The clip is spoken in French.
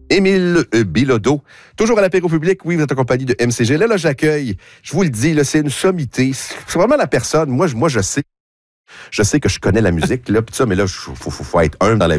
Émile Bilodeau. Toujours à l'apéro public, oui, vous êtes en compagnie de MCG. Là, j'accueille, je vous le dis, là, c'est une sommité. C'est vraiment la personne. Moi, je sais. Je sais que je connais la musique, là, pis ça, mais là, faut être humble dans la